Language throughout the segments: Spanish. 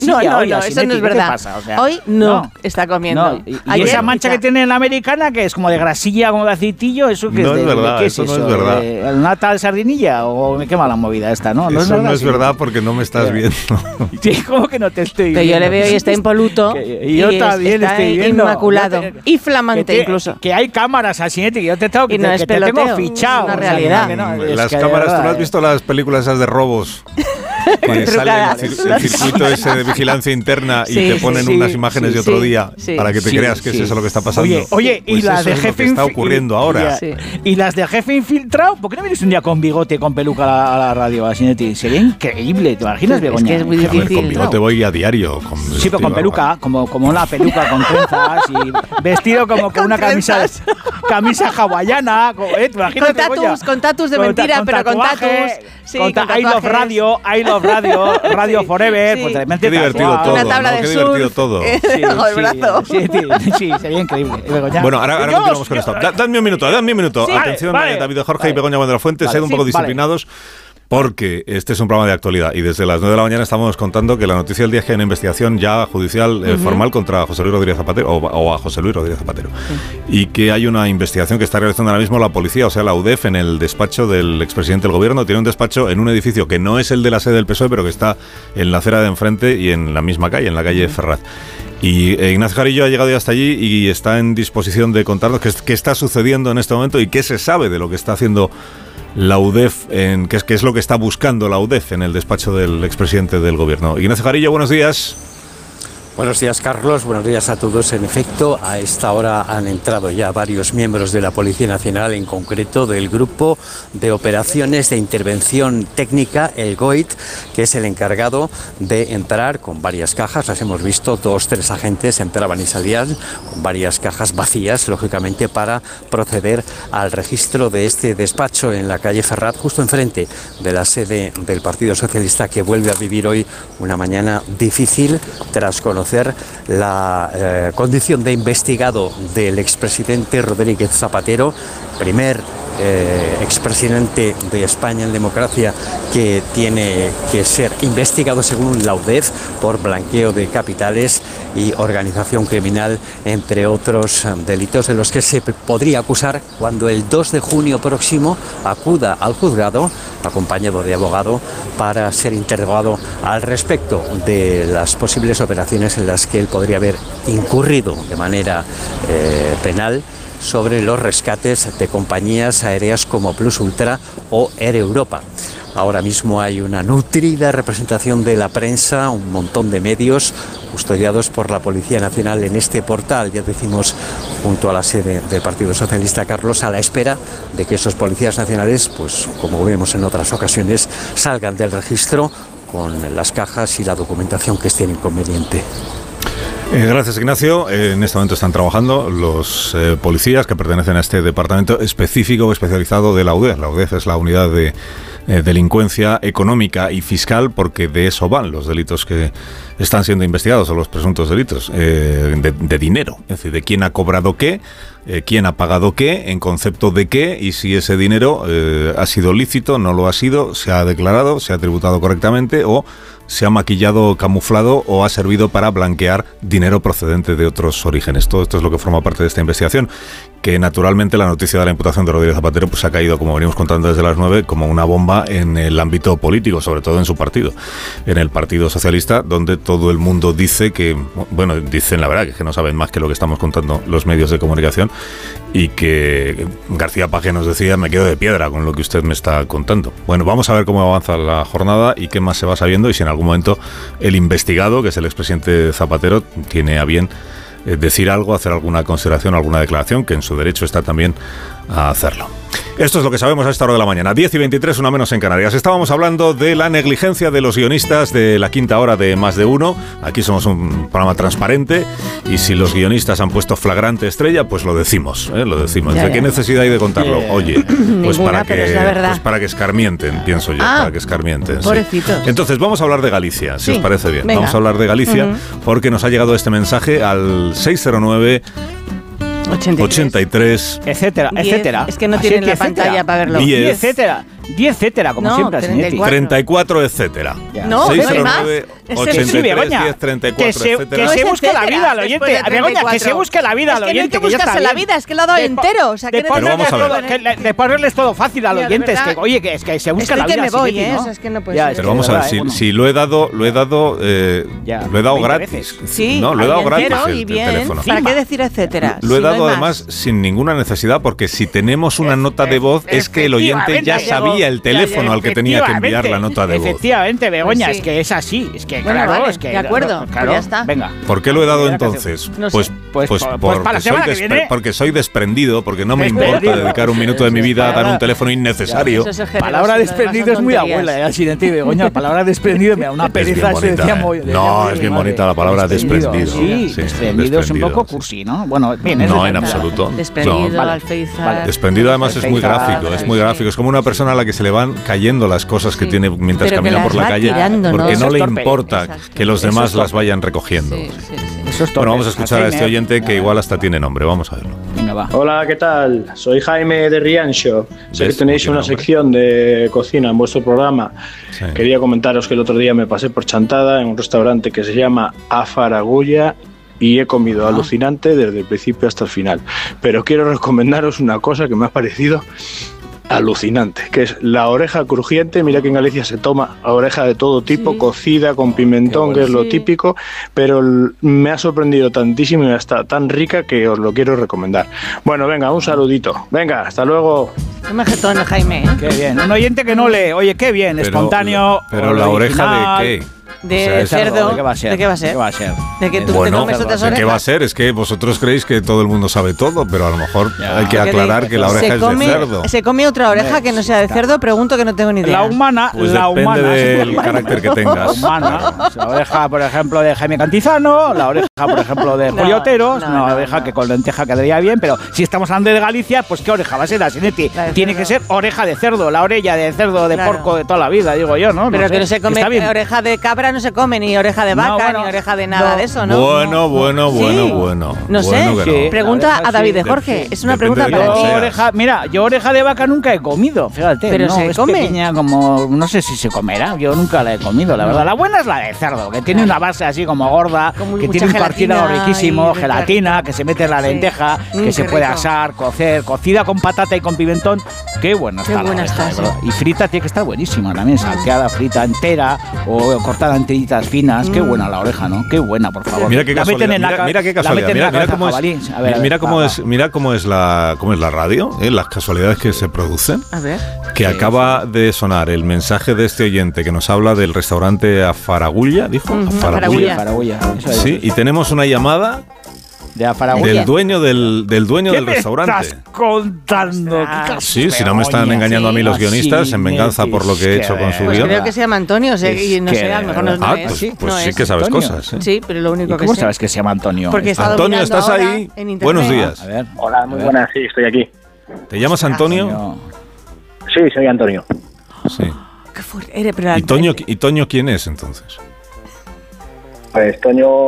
No, eso no es verdad. ¿Qué pasa? O sea, hoy no está comiendo. Y esa mancha que tiene en la americana, que es como de grasilla, como de aceitillo, ¿eso qué no es? Es verdad, ¿qué es eso? No es verdad. ¿Una tal sardinilla? ¿O qué mala movida esta? No, eso no es verdad porque no me estás viendo. Sí, ¿cómo que no te estoy viendo? Pero yo le veo y está impoluto. Y yo también estoy viendo. Inmaculado. Y flamante incluso. Que hay cámaras así, que yo te tengo que te tengo fichado. Es una realidad. Las cámaras, ¿tú no has visto las películas esas de robos? Que sale el circuito ese de vigilancia interna y te ponen unas imágenes de otro día para que te creas que es eso lo que está pasando. Oye, pues y las de jefe está ocurriendo ahora. Y las de jefe infiltrado, ¿por qué no vienes un día con bigote, con peluca a la radio? Así, sería increíble, ¿te imaginas, Begoña? Es que es muy difícil. A ver, con bigote voy a diario. Sí, pero con peluca, como una peluca con trenzas y vestido como con una camisa hawaiana. Con tatus de mentira, pero con tatus. Sí, I love radio forever. Sí. Pues qué divertido todo. Una tabla de qué surf. divertido todo. Bajo el brazo. Sí, sería increíble. Begoña. Bueno, ahora continuamos con esto. Dadme un minuto. Sí, atención, vale. David de Jorge y Begoña Buendrá Fuente, sed un poco disciplinados. Porque este es un programa de actualidad y desde las 9 de la mañana estamos contando que la noticia del día es que hay una investigación ya judicial formal contra José Luis Rodríguez Zapatero o a José Luis Rodríguez Zapatero y que hay una investigación que está realizando ahora mismo la policía, o sea la UDEF, en el despacho del expresidente del gobierno. Tiene un despacho en un edificio que no es el de la sede del PSOE, pero que está en la acera de enfrente y en la misma calle, en la calle Ferraz. Y Ignacio Jarillo ha llegado ya hasta allí y está en disposición de contarnos qué está sucediendo en este momento y qué se sabe de lo que está haciendo la UDEF, ¿qué es lo que está buscando la UDEF en el despacho del expresidente del gobierno? Ignacio Jarillo, buenos días. Buenos días, Carlos. Buenos días a todos. En efecto, a esta hora han entrado ya varios miembros de la Policía Nacional, en concreto del Grupo de Operaciones de Intervención Técnica, el GOIT, que es el encargado de entrar con varias cajas. Las hemos visto, 2-3 agentes entraban y salían con varias cajas vacías, lógicamente, para proceder al registro de este despacho en la calle Ferraz, justo enfrente de la sede del Partido Socialista, que vuelve a vivir hoy una mañana difícil tras conocer la condición de investigado del expresidente Rodríguez Zapatero, primer expresidente de España en democracia que tiene que ser investigado según la UDEF por blanqueo de capitales y organización criminal, entre otros delitos de los que se podría acusar cuando el 2 de junio próximo acuda al juzgado acompañado de abogado para ser interrogado al respecto de las posibles operaciones en las que él podría haber incurrido de manera penal sobre los rescates de compañías aéreas como Plus Ultra o Air Europa. Ahora mismo hay una nutrida representación de la prensa, un montón de medios custodiados por la Policía Nacional en este portal, ya decimos, junto a la sede del Partido Socialista, Carlos, a la espera de que esos policías nacionales, pues como vemos en otras ocasiones, salgan del registro con las cajas y la documentación que estén inconveniente. Gracias, Ignacio. En este momento están trabajando los policías que pertenecen a este departamento específico o especializado de la UDEF. La UDEF es la unidad de delincuencia económica y fiscal, porque de eso van los delitos que están siendo investigados, o los presuntos delitos de dinero, es decir, de quién ha cobrado qué, quién ha pagado qué, en concepto de qué, y si ese dinero ha sido lícito, no lo ha sido, se ha declarado, se ha tributado correctamente o se ha maquillado, camuflado o ha servido para blanquear dinero procedente de otros orígenes. Todo esto es lo que forma parte de esta investigación, que naturalmente la noticia de la imputación de Rodríguez Zapatero pues ha caído, como venimos contando desde las 9, como una bomba en el ámbito político, sobre todo en su partido, en el Partido Socialista, donde todo el mundo dice que, bueno, dicen la verdad, que no saben más que lo que estamos contando los medios de comunicación, y que García Paje nos decía: me quedo de piedra con lo que usted me está contando. Bueno, vamos a ver cómo avanza la jornada y qué más se va sabiendo, y si en algún momento el investigado, que es el expresidente Zapatero, tiene a bien decir algo, hacer alguna consideración, alguna declaración, que en su derecho está también a hacerlo. Esto es lo que sabemos a esta hora de la mañana. 10:23, una menos en Canarias. Estábamos hablando de la negligencia de los guionistas de la quinta hora de Más de Uno. Aquí somos un programa transparente, y si los guionistas han puesto flagrante estrella, pues lo decimos, lo decimos. ¿De qué necesidad hay de contarlo? Oye, pues ninguna, para que escarmienten, pienso yo, para que escarmienten. Pobrecitos. Sí. Entonces, vamos a hablar de Galicia, si os parece bien. Venga. Vamos a hablar de Galicia, porque nos ha llegado este mensaje al 609 83 etcétera. Es que no tienen la pantalla para verlo. 10, etcétera. 10 etcétera, como siempre, 34 etcétera. No, 609 83 10 34 etcétera. Que se busque la vida al oyente. Begoña, que se busque la vida al oyente. Es que no hay que buscarse la vida, es que lo ha dado entero. O sea, Pero vamos a ver. De ponerles todo fácil al oyente. Es que, oye, que se busque la vida. que me voy, ¿no? Es que no puede ser. Pero vamos a ver, si lo he dado gratis. Sí, no, lo he dado gratis el teléfono. ¿Para qué decir etcétera? Lo he dado además sin ninguna necesidad, porque si tenemos una nota de voz es que el oyente ya sabía el teléfono al que tenía que enviar la nota de voz. Efectivamente, Begoña, es que es así. Es que, claro, es que. De acuerdo, claro, ya está. Venga. ¿Por qué lo he dado entonces? Porque soy desprendido, porque no me importa dedicar un minuto de mi vida a dar un teléfono innecesario. Palabra desprendido es muy abuela, así de ti, Begoña. Palabra desprendido me da una pereza. No, es bien bonita la palabra desprendido. Sí, desprendido es un poco cursi, ¿no? Bueno, bien. No, en absoluto. Desprendido, alféizar. Desprendido además es muy gráfico, es muy gráfico. Es como una persona a la que se le van cayendo las cosas que tiene mientras camina por la calle, porque no le importa que los demás las vayan recogiendo. Bueno, vamos a escuchar a este oyente que igual hasta tiene nombre. Vamos a verlo. Venga, va. Hola, ¿qué tal? Soy Jaime de Riancho. Sé que tenéis una sección de cocina en vuestro programa. Sí. Quería comentaros que el otro día me pasé por Chantada en un restaurante que se llama A Faragulla y he comido alucinante desde el principio hasta el final. Pero quiero recomendaros una cosa que me ha parecido alucinante, que es la oreja crujiente. Mira que en Galicia se toma oreja de todo tipo, cocida con pimentón, que es lo típico, pero me ha sorprendido tantísimo y está tan rica que os lo quiero recomendar. Bueno, venga, un saludito. Venga, hasta luego. Qué majetón, Jaime. Qué bien. Un oyente que no lee. Oye, qué bien, espontáneo. Pero la oreja de qué? De cerdo. ¿De qué va a ser? ¿De qué va a ser? ¿Qué va a ser? ¿De que tú bueno, te comes otras orejas? ¿qué va a ser? Es que vosotros creéis que todo el mundo sabe todo, pero a lo mejor hay que aclarar que la oreja es de cerdo. ¿Se come otra oreja que no sea de cerdo? Pregunto, que no tengo ni idea. La humana, pues la depende humana. del carácter que tengas. La humana. La oreja, por ejemplo, de Jaime Cantizano, la oreja, por ejemplo, de Julio Oteros, una oreja que con lenteja quedaría bien, pero si estamos hablando de Galicia, pues ¿qué oreja va a ser la Sinetti? Tiene que ser oreja de cerdo, la orella de cerdo, de porco de toda la vida, digo yo, ¿no? Pero que no se come oreja de cabra, no se come, ni oreja de vaca, ni oreja de nada de eso, ¿no? Bueno. No sé, pregunta a David de Jorge. Es una pregunta para ti. Yo oreja de vaca nunca he comido, fíjate. Pero no, se come. Pequeña como, no sé si se comerá, yo nunca la he comido, la verdad. La buena es la de cerdo, que tiene una base así como gorda, que tiene un cartílago riquísimo, gelatina, que se mete en la lenteja, que se puede asar, cocer, cocida con patata y con pimentón. Qué buena está. Qué buena está, y frita tiene que estar buenísima también, salteada, frita entera o cortada en tiritas finas. Qué buena la oreja, ¿no? Qué buena, por favor. Mira qué casualidad. Mira qué casualidad. Mira cómo es la radio, las casualidades que se producen. A ver. Que acaba de sonar el mensaje de este oyente que nos habla del restaurante A Faragulla, dijo. Faragulla. Sí, y tenemos una llamada de A Faragulla. Del dueño del restaurante. ¿Qué me estás contando? Sí, si no me están engañando a mí los guionistas en venganza por lo que he hecho con su guión. Creo que se llama Antonio, y no sé, a lo mejor no es. Pues sí que sabes cosas. Sí, pero lo único que sé. ¿Cómo sabes que se llama Antonio? Porque Antonio, ¿estás ahí? Buenos días. A ver. Hola, muy buenas, sí, estoy aquí. ¿Te llamas Antonio? Sí, soy Antonio. Sí. Qué fuerte. Pero ¿Y Toño quién es entonces? Pues Toño,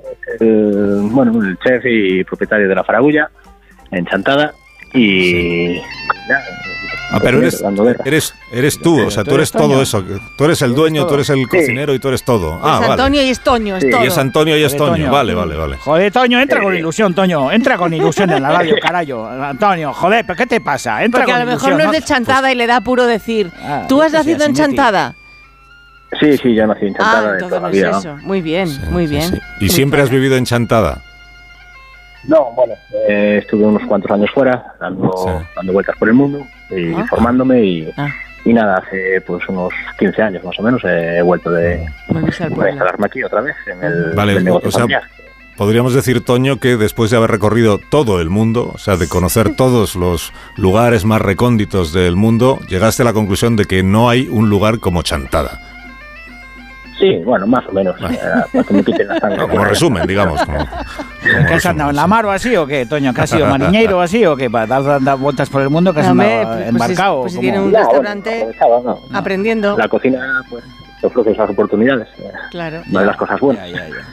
el chef y propietario de La Faragulla, en Chantada, y... pero eres tú, o sea, tú eres todo eso. Tú eres el dueño, tú eres el cocinero y tú eres todo. Es Antonio y es Toño, es todo. Y es Antonio y es Toño. Vale. Joder, Toño, entra con ilusión, Toño. Entra con ilusión en la radio, carayo. Antonio, joder, ¿pero qué te pasa? Entra. Porque a lo mejor no es de Chantada y le da apuro decir, ¿tú has nacido en Chantada? Sí, yo nací en Chantada de toda la vida. Es eso. Muy bien, muy bien. Sí. ¿Y siempre has vivido en Chantada? No, bueno, estuve unos cuantos años fuera, dando vueltas por el mundo y formándome y nada, hace pues unos 15 años más o menos he vuelto de instalarme aquí otra vez en el negocio familiar. Podríamos decir, Toño, que después de haber recorrido todo el mundo, o sea, de conocer todos los lugares más recónditos del mundo, llegaste a la conclusión de que no hay un lugar como Chantada. Sí, bueno, más o menos. Para que me quiten la sangre. Como resumen, digamos. ¿Que has andado en la mar o así o qué, Toño? ¿Que has sido mariñeiro o así o qué? ¿Para dar vueltas por el mundo que has andado embarcado? Pues si tiene un restaurante aprendiendo. La cocina pues te ofrece esas oportunidades. Claro. Una de las cosas buenas.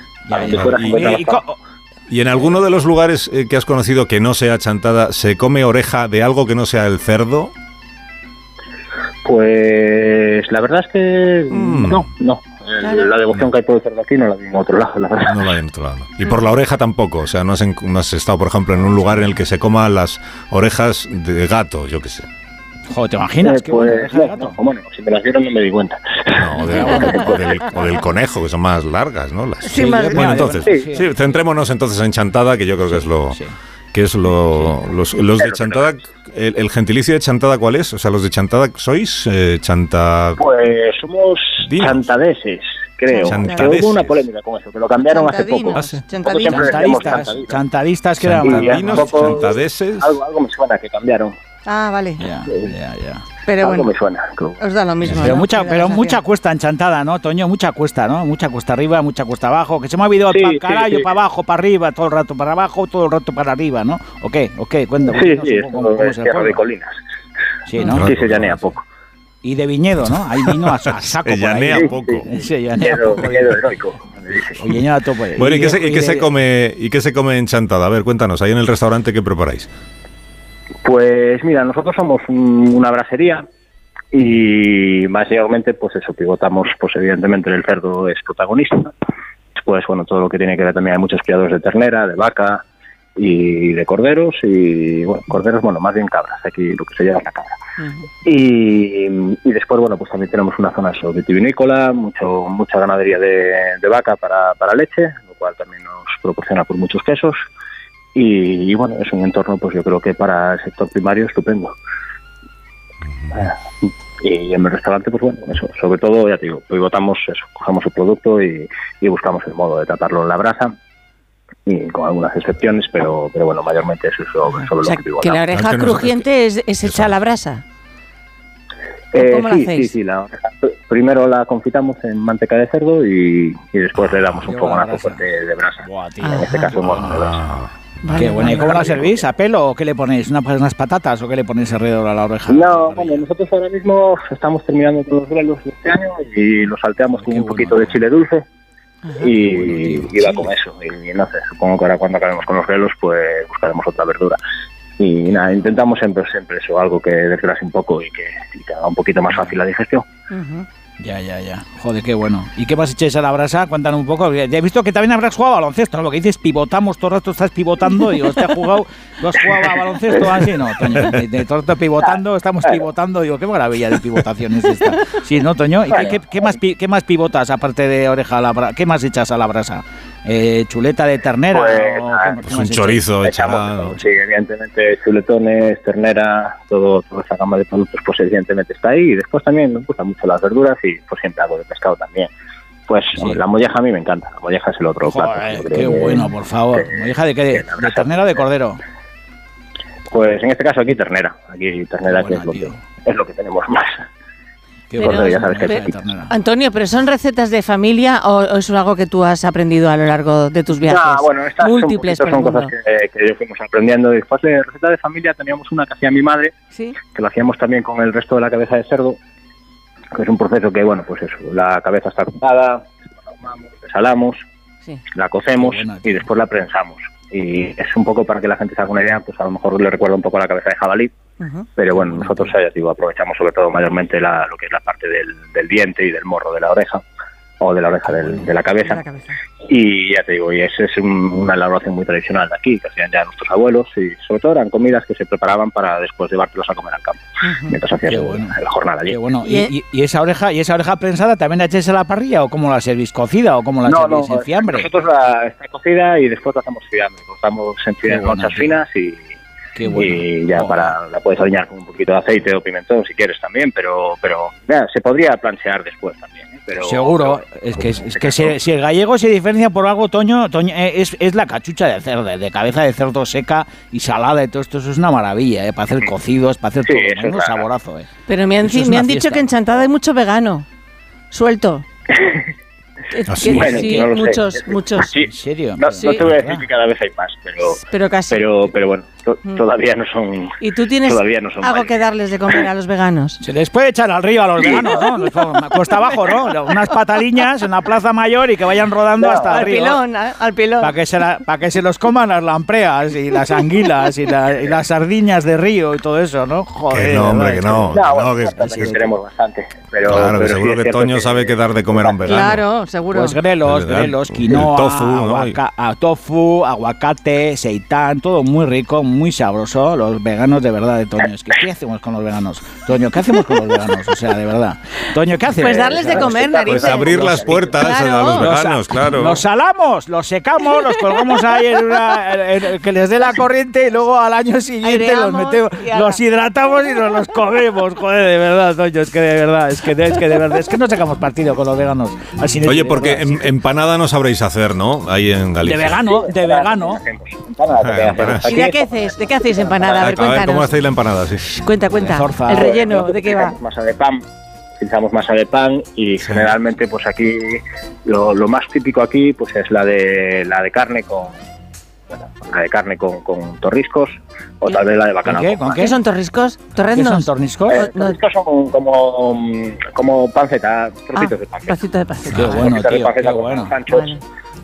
¿Y en alguno de los lugares que has conocido que no sea Chantada, se come oreja de algo que no sea el cerdo? Pues la verdad es que no. Claro. La devoción que hay por el cerdo aquí no la vi en otro lado, la verdad. No la hay en otro lado. Y por la oreja tampoco. O sea, no has estado, por ejemplo, en un lugar en el que se coman las orejas de gato, yo qué sé. Joder, ¿te imaginas? Qué buena oreja de gato. Bueno, si me las dieron no me di cuenta. No, o del conejo, que son más largas, ¿no? Sí, más bueno, entonces, sí. sí, centrémonos entonces en chantada, que yo creo que es lo... Sí. ¿Qué es los de chantada? ¿El gentilicio de chantada cuál es? O sea, los de chantada, ¿sois chanta...? Pues somos chantadeses, creo. Chantadeses. Que hubo una polémica con eso, que lo cambiaron hace poco. Chantadistas que eran... Chantadeses. Algo me suena que cambiaron. Ah, vale. Ya. Pero Algo bueno, me suena. os da lo mismo. Pero mucha cuesta en chantada, ¿no, Toño? Mucha cuesta, ¿no? Mucha cuesta arriba, mucha cuesta abajo. Que se me ha olvidado para carajo, para abajo, para arriba, todo el rato para abajo, todo el rato para arriba, ¿no? ¿O qué? Cuéntame. Sí, esto es tierra de colinas. Sí, ¿no? Sí, se llanea poco. Y de viñedo, ¿no? Hay vino a saco por ahí. llanea poco. Se llanea poco. Viñedo heroico. Oye, a tope. Bueno, ¿y qué se come en chantada? A ver, cuéntanos, ahí en el restaurante, ¿qué preparáis? Pues mira, nosotros somos una brasería y básicamente pues eso, pivotamos pues evidentemente el cerdo es protagonista. Después, bueno, todo lo que tiene que ver también hay muchos criados de ternera, de vaca y de corderos y, bueno, corderos, bueno, más bien cabras, aquí lo que se lleva es la cabra. Y después, bueno, pues también tenemos una zona vitivinícola, mucha ganadería de vaca para leche, lo cual también nos proporciona por muchos quesos. Y bueno, es un entorno, pues yo creo que para el sector primario estupendo. Y en el restaurante, pues bueno, eso, sobre todo, ya te digo, pivotamos eso, cogemos el producto y buscamos el modo de tratarlo en la brasa, y con algunas excepciones, pero bueno, mayormente eso es sobre o sea, lo que pivotamos. que la oreja crujiente es hecha a la brasa. ¿Cómo la hacéis? Sí, la oreja. Primero la confitamos en manteca de cerdo y después le damos un fogonazo fuerte de brasa. Buah, tío. En este caso, bueno, de brasa. Vale, Qué buena. ¿Y cómo la vale. servís? ¿A pelo o qué le ponéis? ¿Unas patatas o qué le ponéis alrededor a la oreja? No, bueno, nosotros ahora mismo estamos terminando con los grelos de este año y los salteamos con un poquito de chile dulce. Y va con eso. Y no sé, supongo que ahora cuando acabemos con los grelos, pues buscaremos otra verdura. Y nada, intentamos siempre eso, algo que desgrase un poco y que haga un poquito más fácil la digestión. Ya. Joder, qué bueno. ¿Y qué más echáis a la brasa? Cuéntanos un poco. Ya he visto que también habrás jugado a baloncesto, ¿no? Lo que dices, pivotamos, todo el rato estás pivotando. Digo, ¿te has jugado? ¿Tú has jugado a baloncesto así? No, Toño, de todo el rato pivotando, estamos pivotando. Digo, qué maravilla de pivotación es esta. Sí, ¿no, Toño? ¿Y qué más pivotas aparte de oreja a la brasa? ¿Qué más echas a la brasa? ¿Chuleta de ternera? Pues un chorizo echado. Sí, evidentemente, chuletones, ternera, toda esa gama de productos, pues evidentemente está ahí. Y después también nos gustan mucho las verduras y pues siempre algo de pescado también. Pues sí. La molleja a mí me encanta, la molleja es el otro plato. Qué bueno, por favor. ¿Molleja de qué? ¿De ternera o de cordero? Pues en este caso aquí ternera, que es lo que tenemos más. Pero, ya sabes que Antonio, ¿pero son recetas de familia o es algo que tú has aprendido a lo largo de tus viajes? No, bueno, estas múltiples son cosas que yo fuimos aprendiendo. Después de receta de familia teníamos una que hacía mi madre, ¿sí? Que lo hacíamos también con el resto de la cabeza de cerdo, que es un proceso que, bueno, pues eso, la cabeza está cortada, la ahumamos, la salamos, sí, la cocemos y después la prensamos. Y es un poco para que la gente se haga una idea, pues a lo mejor le recuerda un poco a la cabeza de jabalí. Pero bueno, nosotros aprovechamos sobre todo mayormente lo que es la parte del diente y del morro de la oreja, o de la oreja de la cabeza. Y ya te digo, y esa es una elaboración muy tradicional de aquí, que hacían ya nuestros abuelos, y sobre todo eran comidas que se preparaban para después llevártelos a comer al campo, mientras hacías la jornada allí. Qué bueno. ¿Y esa oreja prensada también la echáis a la parrilla, o cómo la servís? ¿Cocida o cómo la servís? ¿En fiambre? Nosotros está cocida y después la hacemos fiambre, cortamos en conchas finas y ya la puedes alinear con un poquito de aceite o pimentón si quieres también, pero se podría planchear después también, ¿eh? Pero seguro, es que si el gallego se diferencia por algo, Toño, es la cachucha de cerdo, de cabeza de cerdo seca y salada y todo esto, eso es una maravilla, para hacer cocidos, para hacer todo, un saborazo. Pero me han dicho que en Chantada hay mucho vegano, suelto. Sí, muchos. Sí. ¿En serio? No te voy a decir que cada vez hay más, pero casi. Pero bueno. todavía no son. ¿Y tú tienes algo que darles de comer a los veganos? Se les puede echar al río a los veganos, ¿no? Cuesta abajo, ¿no? Unas pataliñas en la plaza mayor y que vayan rodando hasta el río. Al pilón. Para que se los coman las lampreas y las anguilas y las sardiñas de río y todo eso, ¿no? Joder. Que no, hombre, que no. Que tenemos bastante. Claro, que seguro que Toño sabe qué dar de comer a un vegano. Claro, seguro. Pues grelos, quinoa, tofu, aguacate, seitán, todo muy rico, muy sabroso. Los veganos de verdad, de Toño. Es que, ¿qué hacemos con los veganos? Toño, ¿qué hacemos con los veganos? O sea, de verdad. Toño, ¿qué hacemos? Pues darles de comer, narices. Pues abrir las puertas a los veganos, claro. Los salamos, los secamos, los colgamos ahí que les dé la corriente y luego al año siguiente los metemos, los hidratamos y nos los comemos. Joder, de verdad, Toño, es que de verdad, es que no sacamos partido con los veganos. Así Oye, porque empanada no sabréis hacer, ¿no? Ahí en Galicia. De vegano. ¿Y de qué hacéis empanada? A ver, cuéntanos. ¿Cómo hacéis la empanada? Sí. Cuenta. El relleno, ¿de qué va? Utilizamos masa de pan y generalmente pues aquí lo más típico aquí pues es la de carne con torriscos o tal vez la de bacalao. ¿Qué son torriscos? ¿Torreznos? ¿Qué son torriscos? Torriscos son como panceta, trocitos de panceta. Trocitos de panceta. Qué bueno, tío, qué bueno. Vale.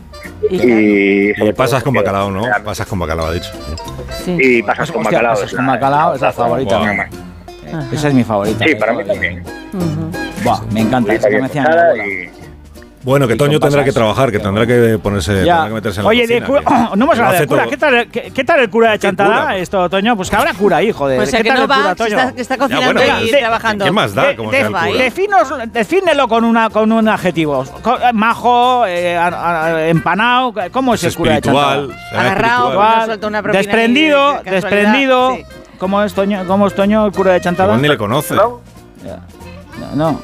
Y pasas con bacalao, ¿no? Pasas con bacalao, ha dicho. Sí. Y pasas con bacalao. Pasas con bacalao es la favorita. Esa es mi favorita. Sí, para mí también. Buah, me encanta. Esa que me hacían la abuela. Bueno, que Toño tendrá que trabajar, que tendrá que meterse en la Oye, cocina. no hemos hablado del cura. ¿Qué tal el cura de Chantada esto, Toño? Pues que habrá cura ahí, joder. Pues ¿Qué que tal no el cura, va, Toño? está cocinando y trabajando. ¿Qué más da? Como sea el cura. Defínelo con un adjetivo. Majo, empanado. ¿Cómo es el cura de Chantada? Agarrado, desprendido. Sí. ¿Cómo es Toño, el cura de Chantada? Ni le conoce. No.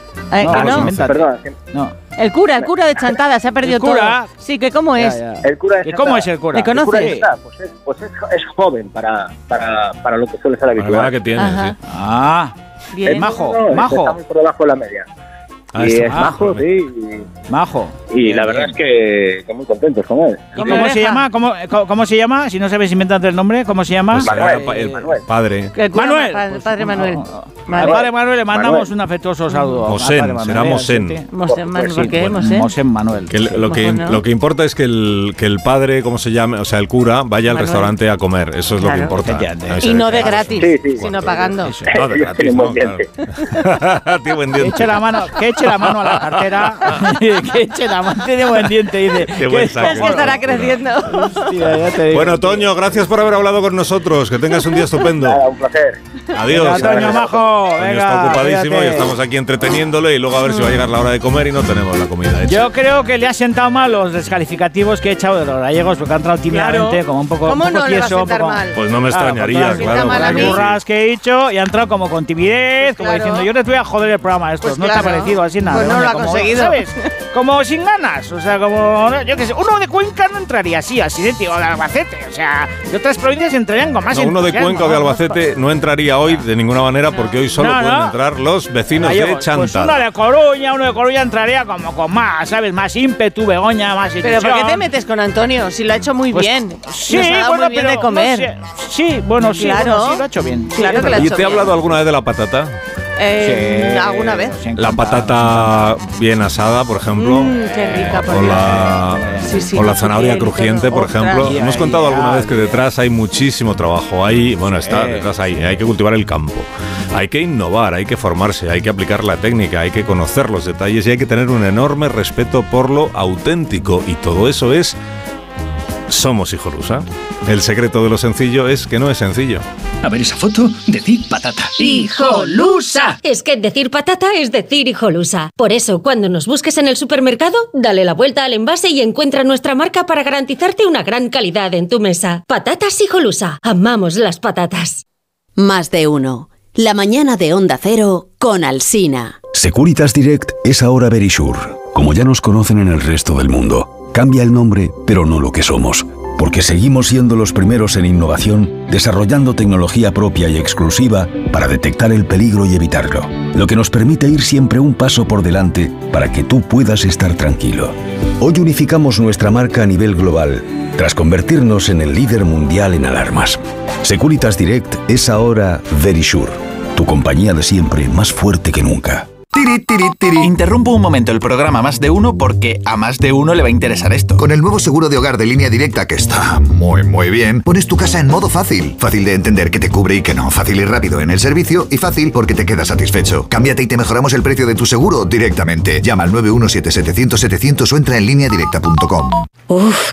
Perdón. El cura de Chantada se ha perdido todo. Sí, que cómo es. El cura de Chantada. ¿Cómo es el cura? ¿Le conoces? Pues es joven para lo que suele ser habitual. La verdad que tiene, sí. Bien. Majo. Está muy por debajo de la media. Y es majo, sí. Majo. Y la verdad es que muy contentos con él. ¿Cómo se llama? ¿Cómo se llama? Si no sabes inventarte el nombre, ¿cómo se llama? El padre. Manuel. El padre Manuel. Al padre Manuel le mandamos un afectuoso saludo. Mosén, será Mosén. ¿Por qué Mosén? Mosén Manuel. Lo que importa es que el padre, ¿cómo se llama? O sea, el cura vaya al restaurante a comer. Eso es lo que importa. Y no de gratis, sino pagando. No de gratis, no, claro. Tío, buen diente. Que eche la mano a la cartera. Que eche la mano. Tiene buen diente, dice. Es que estará creciendo. Hostia, ya te digo. Bueno, Toño, gracias por haber hablado con nosotros. Que tengas un día estupendo. Nada, un placer. Adiós. Toño Majo. Toño está ocupadísimo y estamos aquí entreteniéndole y luego a ver si va a llegar la hora de comer y no tenemos la comida hecha. Yo creo que le ha sentado mal los descalificativos que he echado de los gallegos porque han entrado tímidamente, como un poco ¿Cómo no le va a tieso. sentar mal? Pues no me extrañaría, claro. Las burras que he hecho y ha entrado como con timidez, como diciendo yo les voy a joder el programa a estos. Pues no te ha parecido así nada. Pues no lo ha conseguido. ¿Sabes? Como sin ganas. O sea, como, yo qué sé, uno de Cuenca no entraría así de tío, de Albacete. O sea, de otras provincias entrarían con más uno de Cuenca o de Albacete no entraría hoy de ninguna manera porque hoy solo pueden entrar los vecinos de Chantada. Pues uno de Coruña entraría como con más, ¿sabes? Más ímpetu, Begoña, más ilusión. ¿Pero por qué te metes con Antonio? Si lo ha hecho muy bien. Sí, nos ha dado muy bien de comer. No sé. Sí, bueno, sí, claro. Sí, lo ha hecho bien. Claro que lo ha hecho bien. ¿Y te he hablado alguna vez de la patata? ¿Alguna vez? La patata bien asada, por ejemplo. Qué rica, o la zanahoria crujiente, por ejemplo. Hemos contado alguna vez que detrás hay muchísimo trabajo. Detrás hay que cultivar el campo. Hay que innovar, hay que formarse, hay que aplicar la técnica, hay que conocer los detalles y hay que tener un enorme respeto por lo auténtico. Y todo eso es Somos Hijolusa. El secreto de lo sencillo es que no es sencillo. A ver esa foto, decir patata. ¡Hijolusa! Es que decir patata es decir hijolusa. Por eso, cuando nos busques en el supermercado, dale la vuelta al envase y encuentra nuestra marca para garantizarte una gran calidad en tu mesa. Patatas Hijolusa. Amamos las patatas. Más de uno. La mañana de Onda Cero con Alsina. Securitas Direct es ahora Verisure. Como ya nos conocen en el resto del mundo. Cambia el nombre, pero no lo que somos. Porque seguimos siendo los primeros en innovación, desarrollando tecnología propia y exclusiva para detectar el peligro y evitarlo. Lo que nos permite ir siempre un paso por delante para que tú puedas estar tranquilo. Hoy unificamos nuestra marca a nivel global tras convertirnos en el líder mundial en alarmas. Securitas Direct es ahora Verisure, tu compañía de siempre más fuerte que nunca. Tiri, tiri, tiri. Interrumpo un momento el programa Más de Uno porque a más de uno le va a interesar esto. Con el nuevo seguro de hogar de Línea Directa, que está muy bien, pones tu casa en modo fácil. Fácil de entender que te cubre y que no. Fácil y rápido en el servicio y fácil porque te quedas satisfecho. Cámbiate y te mejoramos el precio de tu seguro directamente. Llama al 917-700-700 o entra en lineadirecta.com. Uf,